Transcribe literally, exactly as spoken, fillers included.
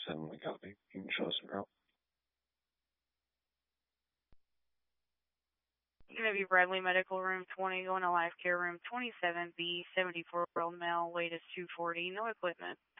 twenty-seven, we copy. You can show us a route. Going to be Bradley Medical Room twenty, going to Life Care Room twenty-seven B, seventy-four-year-old male, weight is two forty, no equipment.